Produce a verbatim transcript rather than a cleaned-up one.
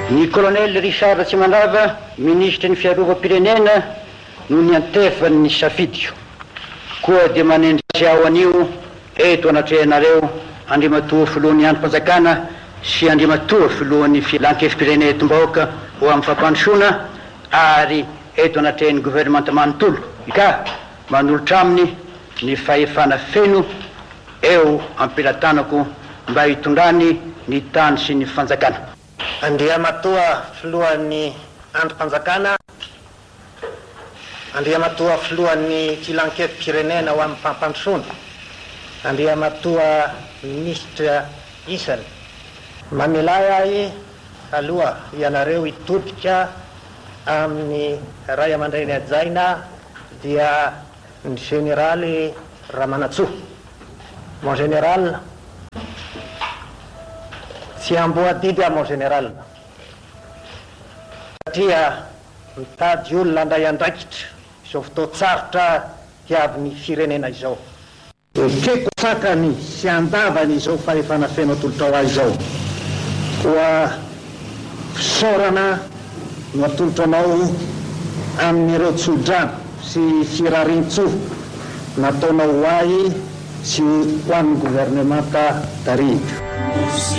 Ny colonel Richard Tsimandrava, ministre ny fiarovam-pirenena, no ny antefany ny safidio. Koa dia manendry ao anio eto anatrehanareo andrimatoa filohan'ny androm-panjakana sy andrimatoa filohan'ny filan-kefim-pirenena etom-bahoaka ho amin'ny fampandrosoana, ary eto anatrehan'ny gouvernemanta manontolo ka manolotra aminy ny fahefana feno eo ampilatanako mba hitondrany ny tany sy ny fanjakana. Andriamatoa filohan'ny androm-panjakana, Andriamatoa filohan'ny filan-kefim-pirenena ho amin'ny fampandrosoana, Andriamatoa ministra isany, mamelay ahy aloha ianareo hitodika amin'ny ray aman-dreny ajaina dia ny generaly Ramanatsoa. Mon général, tsy amboadidy a mon général, satria mitady olona andray andraikitra izao fotoatsarotra hiavin'ny firenena izao. Ekeko sakany sy andavany izao fahefana feno atolotra ho azy izao, koa fisaorana no atolotra anao amin'ireo tsodrano sy firarintso nataonao ho ahy sy ho an'ny gouvernemanta tarika.